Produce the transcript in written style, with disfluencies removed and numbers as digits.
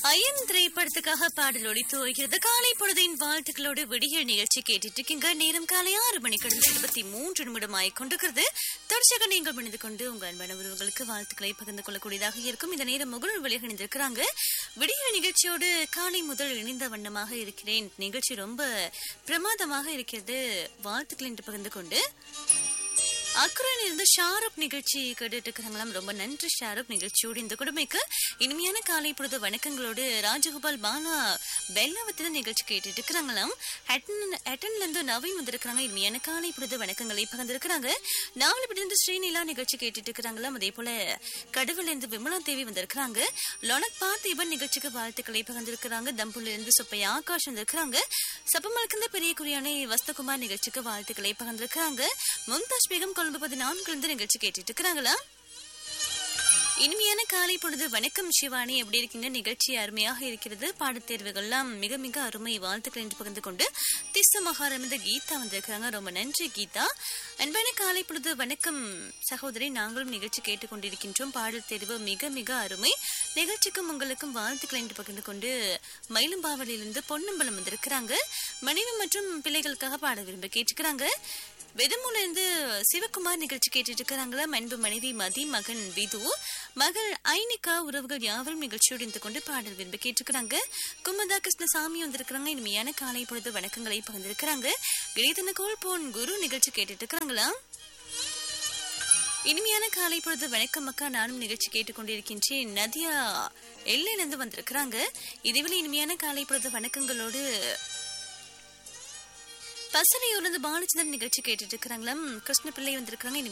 Iron திரைப்படத்துக்காக பாடல் ஒலித்து வருகிறது. காலை பொழுதின் வாழ்த்துக்களோடு விடிய நிகழ்ச்சி கேட்டுட்டு இருக்கீங்க. நேரம் காலை 6 மணி கடந்து 23 நிமிடம் ஆகிக் கொண்டிருக்கிறது. தொடர்ச்சியாக நீங்கள் மணிந்து கொண்டு உங்கள் அன்பான உறவுகளுக்கு வாழ்த்துக்களை பகிர்ந்து கொள்ளக்கூடியதாக இருக்கும். இந்த நேரம் முகநூல் வழியாக இணைந்திருக்கிறாங்க. விடிய நிகழ்ச்சியோடு காலை முதல் இணைந்த வண்ணமாக இருக்கிறேன். நிகழ்ச்சி ரொம்ப பிரமாதமாக இருக்கிறது. வாழ்த்துக்கள் என்று பகிர்ந்து கொண்டு அக்குறையில் இருந்து ஷாருக் நிகழ்ச்சி கேட்டுட்டு இருக்கிறாங்களாம். ரொம்ப நன்றி ஷாருக். நிகழ்ச்சியோடு இந்த குடும்பக்கு இனிமையான காலை பொழுது வணக்கங்களோடு ராஜகோபால் பாலா பெல்லாவத்தில நிகழ்ச்சி கேட்டுட்டு இருக்கிறாங்களாம். ஹட்டன்ல இருந்து நவீன் வந்திருக்கிறாங்க. இனிமையான காலை பொழுது வணக்கங்களை பகிர்ந்திருக்கிறாங்க. நாவலப்பட்டி இருந்து ஸ்ரீநிலா நிகழ்ச்சி கேட்டுட்டு இருக்கிறாங்களாம். அதே போல கடவுள் இருந்து விமலா தேவி வந்திருக்கிறாங்க. லொனக் பார்த்திபன் நிகழ்ச்சிக்கு வாழ்த்துக்களை பகிர்ந்திருக்கிறாங்க. தம்புல இருந்து சுப்பையா ஆகாஷ் வந்திருக்கிறாங்க. சப்பமலக்கிருந்த பெரிய குறியானை வஸ்தகுமார் நிகழ்ச்சிக்கு வாழ்த்துக்களை பகிர்ந்திருக்கிறாங்க. மும்தாஜ் பேகம் கொழும்பு 14 நிகழ்ச்சி கேட்டுட்டு இருக்கிறாங்களா. இனிமையான காலை பொழுது வணக்கம் சிவானி, எப்படி இருக்கீங்க? நிகழ்ச்சி அருமையாக இருக்கிறது. பாடத்தேர்வுகள்லாம் மிக மிக அருமை. வாழ்த்துக்கள் என்று பகிர்ந்து கொண்டு திஸ்ஸ மகாரமிந்த கீதா வந்திருக்கிறாங்க. ரொம்ப நன்றி கீதா. அன்பான காலை பொழுது வணக்கம் சகோதரி, நாங்களும் நிகழ்ச்சி கேட்டுக்கொண்டிருக்கின்றோம். பாடல் தேர்வு மிக மிக அருமை. நிகழ்ச்சிக்கும் உங்களுக்கும் வாழ்த்துக்கள் என்று பகிர்ந்து கொண்டு மயிலம்பாவலியிலிருந்து பொன்னம்பலம் வந்திருக்கிறாங்க. மனைவி மற்றும் பிள்ளைகளுக்காக பாட விரும்ப கேட்டுக்கிறாங்க. வெதமூல இருந்து சிவகுமார் நிகழ்ச்சி கேட்டுட்டு இருக்கிறாங்களா. அன்பு மனைவி மதி, மகன் விது, மகள் ஐனிகா, உறவுகள் யாவரும் நிகழ்ச்சியோடு இருந்து கொண்டு பாடல் விரும்பி கேட்டுக்கிறாங்க. குமுதா கிருஷ்ணசாமி வந்திருக்கிறாங்க. இனிமையான காலை பொழுது வணக்கங்களை பகிர்ந்திருக்கிறாங்க. இடைத்தன கோல்போன் குரு நிகழ்ச்சி கேட்டுட்டு இருக்கிறாங்களா. இனிமையான காலை பொழுது வணக்கம் அக்கா, நானும் நிகழ்ச்சி கேட்டுக்கொண்டிருக்கின்றேன். நதியா எல்லையிலிருந்து வந்திருக்கிறாங்க. இதுவில் இனிமையான காலை பொழுது வணக்கங்களோடு பசலையூர்ந்து பாலச்சந்திரன் நிகழ்ச்சி கேட்டுட்டு இருக்கிறாங்களாம். கிருஷ்ண பிள்ளை வந்திருக்காங்க.